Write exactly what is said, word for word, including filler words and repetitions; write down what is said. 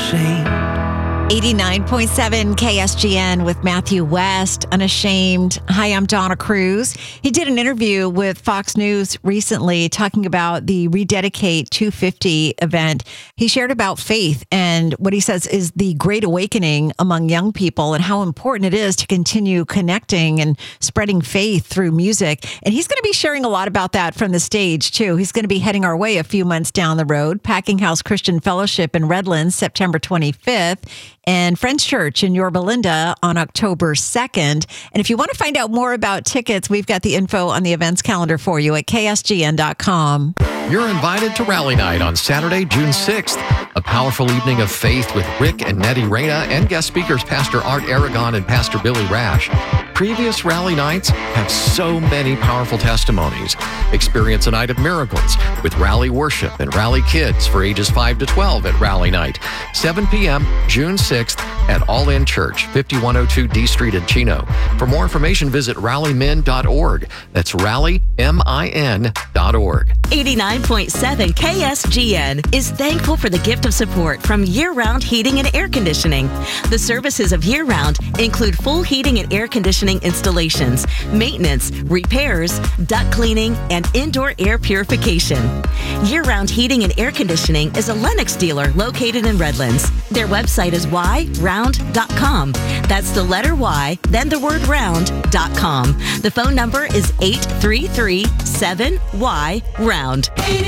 unashamed. eighty-nine point seven K S G N with Matthew West, Unashamed. Hi, I'm Donna Cruz. He did an interview with Fox News recently talking about the Rededicate two fifty event. He shared about faith and what he says is the great awakening among young people and how important it is to continue connecting and spreading faith through music. And he's going to be sharing a lot about that from the stage, too. He's going to be heading our way a few months down the road. Packing House Christian Fellowship in Redlands, September twenty-fifth. And Friends Church in Yorba Linda on October second. And if you want to find out more about tickets, we've got the info on the events calendar for you at K S G N dot com. You're invited to Rally Night on Saturday, June sixth. A powerful evening of faith with Rick and Nettie Reyna and guest speakers Pastor Art Aragon and Pastor Billy Rash. Previous Rally Nights have so many powerful testimonies. Experience a night of miracles with Rally Worship and Rally Kids for ages five to twelve at Rally Night. seven p.m., June sixth at All In Church, fifty-one oh two D Street in Chino. For more information, visit rally min dot org. That's rally min dot org. eighty-nine point seven K S G N is thankful for the gift of support from Year Round Heating and Air Conditioning. The services of Year Round include full heating and air conditioning installations, maintenance, repairs, duct cleaning, and indoor air purification. Year Round Heating and Air Conditioning is a Lennox dealer located in Redlands. Their website is y round dot com. That's the letter Y, then the word round dot com. The phone number is eight three three seven Y round.